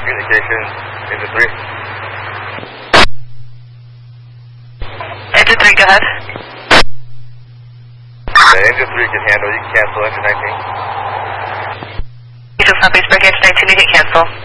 communication, engine 3. Engine 3, go ahead. Engine 3 can handle, you can cancel engine 19. You just not base break engine 19, you can cancel.